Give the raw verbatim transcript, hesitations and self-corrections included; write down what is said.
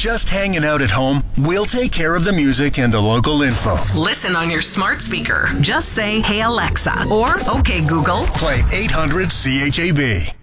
just hanging out at home, we'll take care of the music and the local info. Listen on your smart speaker. Just say, "Hey Alexa," or "Okay Google." Play eight hundred C H A B.